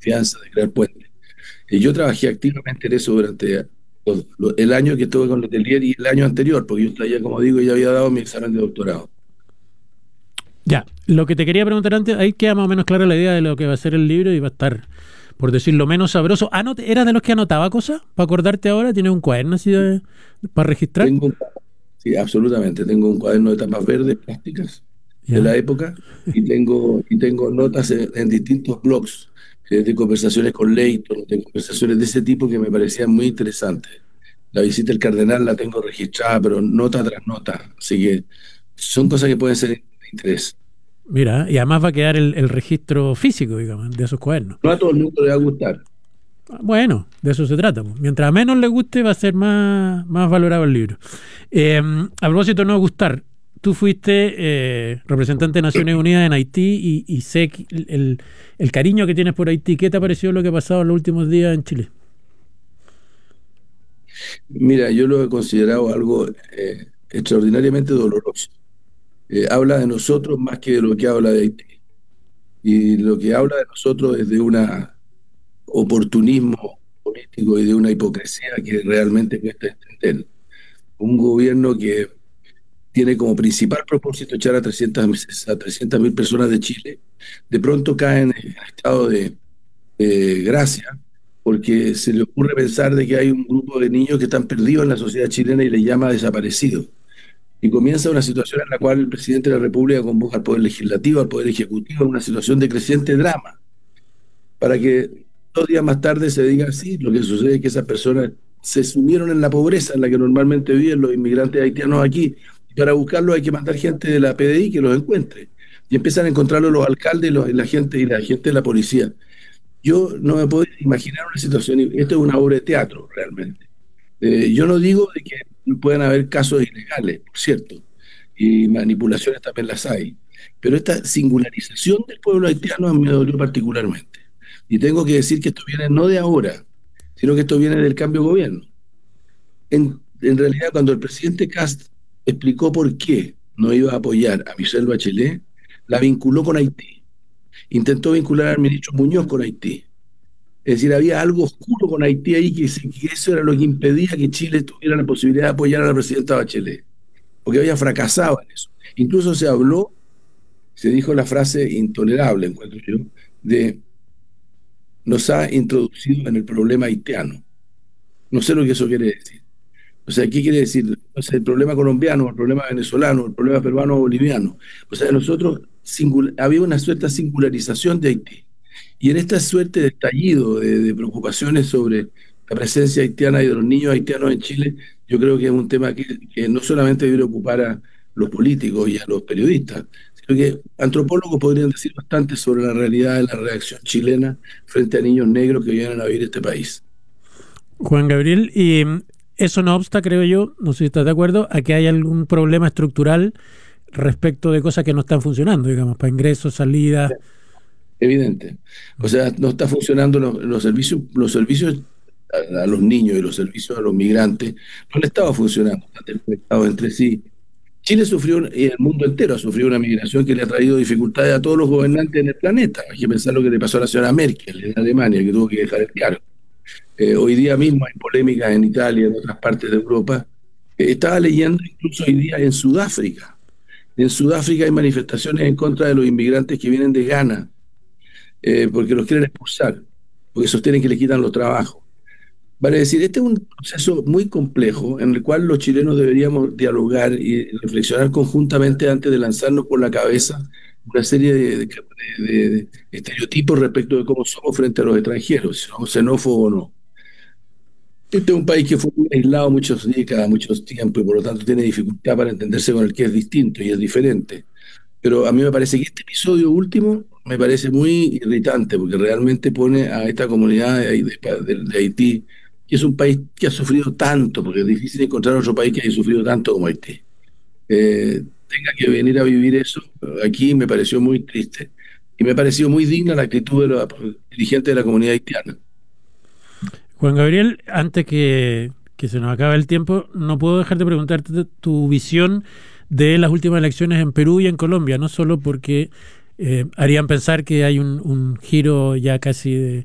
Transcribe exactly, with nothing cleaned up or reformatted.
confianza, de crear puentes. Y yo trabajé activamente en eso durante los- los- el año que estuve con Letelier y el año anterior, porque yo ya, como digo, ya había dado mi examen de doctorado. Ya, lo que te quería preguntar antes, ahí queda más o menos clara la idea de lo que va a ser el libro y va a estar, por decirlo menos sabroso. Anot ¿Eras de los que anotaba cosas? ¿Para acordarte ahora? ¿Tienes un cuaderno así de, para registrar? Tengo un, sí, absolutamente, tengo un cuaderno de tapas verdes plásticas de Ya. la época y tengo, y tengo notas en, en distintos blogs, eh, de conversaciones con Leighton, de conversaciones de ese tipo que me parecían muy interesantes. La visita del cardenal la tengo registrada, pero nota tras nota, así que son cosas que pueden ser de interés. Mira, y además va a quedar el, el registro físico, digamos, de esos cuadernos. No a todo el mundo le va a gustar. Bueno, de eso se trata, pues. Mientras menos le guste, va a ser más, más valorado el libro. Eh, a propósito de no gustar, tú fuiste eh, representante de Naciones Unidas en Haití y, y sé que el, el cariño que tienes por Haití. ¿Qué te ha parecido lo que ha pasado en los últimos días en Chile? Mira, yo lo he considerado algo eh, extraordinariamente doloroso. Eh, habla de nosotros más que de lo que habla de Haití. Y lo que habla de nosotros es de un oportunismo político y de una hipocresía que realmente cuesta entender. Un gobierno que tiene como principal propósito echar a trescientas a trescientas mil personas de Chile, de pronto caen en estado de, de gracia porque se le ocurre pensar de que hay un grupo de niños que están perdidos en la sociedad chilena y les llama desaparecidos. Y comienza una situación en la cual el presidente de la República convoca al Poder Legislativo, al Poder Ejecutivo, en una situación de creciente drama, para que dos días más tarde se diga, sí, lo que sucede es que esas personas se sumieron en la pobreza en la que normalmente viven los inmigrantes haitianos aquí, y para buscarlos hay que mandar gente de la P D I que los encuentre. Y empiezan a encontrarlos los alcaldes los, y la gente y la gente de la policía. Yo no me puedo imaginar una situación, y esto es una obra de teatro realmente. Eh, yo no digo de que puedan haber casos ilegales, por cierto, y manipulaciones también las hay, pero esta singularización del pueblo haitiano a mí me dolió particularmente. Y tengo que decir que esto viene no de ahora, sino que esto viene del cambio de gobierno. En, en realidad, cuando el presidente Kast explicó por qué no iba a apoyar a Michelle Bachelet, la vinculó con Haití. Intentó vincular al ministro Muñoz con Haití. Es decir, había algo oscuro con Haití ahí que, que eso era lo que impedía que Chile tuviera la posibilidad de apoyar a la presidenta Bachelet, porque había fracasado en eso. Incluso se habló, se dijo la frase intolerable, encuentro yo, de nos ha introducido en el problema haitiano. No sé lo que eso quiere decir. O sea, ¿qué quiere decir? O sea, el problema colombiano, el problema venezolano, el problema peruano o boliviano. O sea, nosotros singul- había una cierta singularización de Haití. Y en esta suerte de estallido de, de preocupaciones sobre la presencia haitiana y de los niños haitianos en Chile, yo creo que es un tema que, que no solamente debe ocupar a los políticos y a los periodistas, sino que antropólogos podrían decir bastante sobre la realidad de la reacción chilena frente a niños negros que vienen a vivir este país. Juan Gabriel, y mm, eso no obsta, creo yo, no sé si estás de acuerdo, a que hay algún problema estructural respecto de cosas que no están funcionando, digamos, para ingresos, salidas. Evidente. O sea, no está funcionando los, los servicios, los servicios a, a los niños y los servicios a los migrantes, no han estado funcionando, están desconectados entre sí. Chile sufrió, un- y el mundo entero ha sufrido una migración que le ha traído dificultades a todos los gobernantes en el planeta. Hay que pensar lo que le pasó a la señora Merkel en Alemania, que tuvo que dejar el cargo. Eh, hoy día mismo hay polémicas en Italia, en otras partes de Europa. Eh, estaba leyendo incluso hoy día en Sudáfrica. En Sudáfrica hay manifestaciones en contra de los inmigrantes que vienen de Ghana, eh, porque los quieren expulsar, porque sostienen que le quitan los trabajos. Vale decir, este es un proceso muy complejo en el cual los chilenos deberíamos dialogar y reflexionar conjuntamente antes de lanzarnos por la cabeza una serie de, de- de- de estereotipos respecto de cómo somos frente a los extranjeros, si somos xenófobos o no. Este es un país que fue muy aislado muchos décadas, muchos tiempos, y por lo tanto tiene dificultad para entenderse con el que es distinto y es diferente. Pero a mí me parece que este episodio último me parece muy irritante porque realmente pone a esta comunidad de, de- de Haití, que es un país que ha sufrido tanto, porque es difícil encontrar otro país que haya sufrido tanto como Haití. Eh, tenga que venir a vivir eso, aquí me pareció muy triste y me pareció muy digna la actitud de los dirigentes de la comunidad haitiana. Juan Gabriel, antes que, que se nos acabe el tiempo, no puedo dejar de preguntarte tu visión de las últimas elecciones en Perú y en Colombia, no solo porque eh, harían pensar que hay un, un giro ya casi de